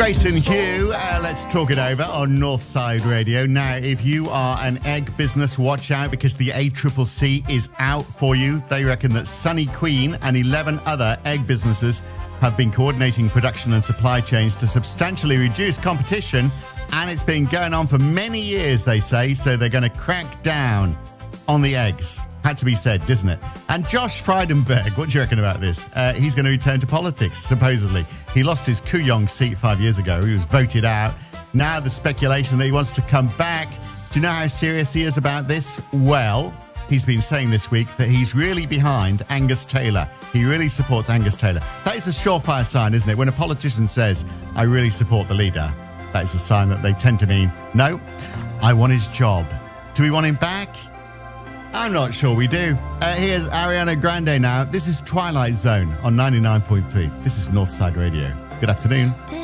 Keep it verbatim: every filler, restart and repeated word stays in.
Jason Hugh, uh, let's talk it over on Northside Radio. Now, if you are an egg business, watch out because the A C C C is out for you. They reckon that Sunny Queen and eleven other egg businesses have been coordinating production and supply chains to substantially reduce competition, and it's been going on for many years, they say, so they're going to crack down on the eggs. Had to be said, didn't it? And Josh Frydenberg, what do you reckon about this? Uh, he's going to return to politics, supposedly. He lost his Kooyong seat five years ago. He was voted out. Now the speculation that he wants to come back. Do you know how serious he is about this? Well, he's been saying this week that he's really behind Angus Taylor. He really supports Angus Taylor. That is a surefire sign, isn't it? When a politician says, I really support the leader, that is a sign that they tend to mean, no, I want his job. Do we want him back? I'm not sure we do. Uh, here's Ariana Grande now. This is Twilight Zone on ninety-nine point three. This is Northside Radio. Good afternoon.